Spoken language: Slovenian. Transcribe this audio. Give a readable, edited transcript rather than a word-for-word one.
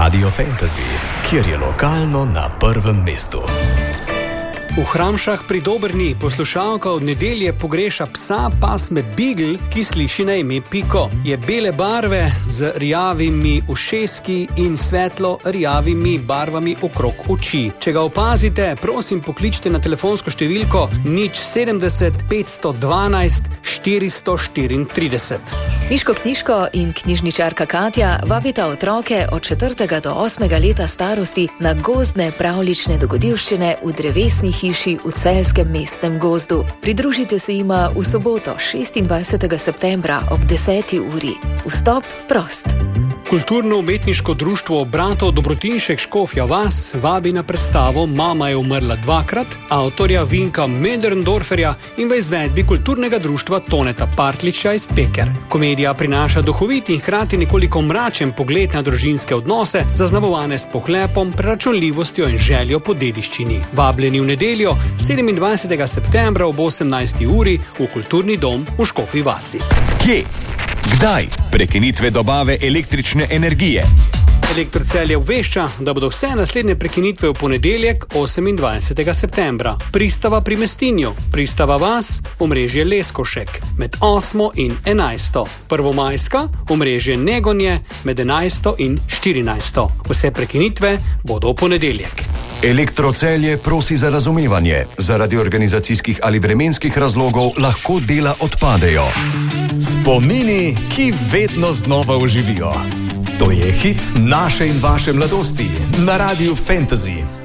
Radio Fantasy, kjer je lokalno na prvem mestu. V Hramšah pri Dobrni poslušalka od nedelje pogreša psa pasme Beagle, ki sliši na ime Piko. Je bele barve z rjavimi ušeski in svetlo rjavimi barvami okrog oči. Če ga opazite, prosim pokličite na telefonsko številko 070 512 434. Miško Knjižko in knjižničarka Katja vabita otroke od 4. do 8. leta starosti na gozdne pravljične dogodivščine v drevesni hiši v Celjskem mestnem gozdu. Pridružite se jima v soboto 26. septembra ob 10. uri. Vstop prost. Kulturno-umetniško društvo Bratov Dobrotinšek Škofja Vas vabi na predstavo Mama je umrla dvakrat, avtorja Vinka Möderndorferja in v izvedbi kulturnega društva Toneta Partliča iz Peker. Komedija prinaša duhovit in hkrati nekoliko mračen pogled na družinske odnose, zaznamovane s pohlepom, preračunljivostjo in željo po dediščini. Vabljeni v nedeljo 27. septembra ob 18. uri v Kulturni dom v Škofji Vasi. Kje? Kdaj? Prekinitve dobave električne energije. Elektrocelje obvešča, da bodo vse naslednje prekinitve v ponedeljek 28. septembra. Pristava pri Mestinju, Pristava Vas, omrežje Leskošek med 8. in 11. Prvomajska, omrežje Negonje med 11. in 14. Vse prekinitve bodo v ponedeljek. Elektrocelje prosi za razumevanje. Zaradi organizacijskih ali vremenskih razlogov lahko dela odpadejo. Spomini, ki vedno znova oživijo. To je hit naše in vaše mladosti na Radiu Fantasy.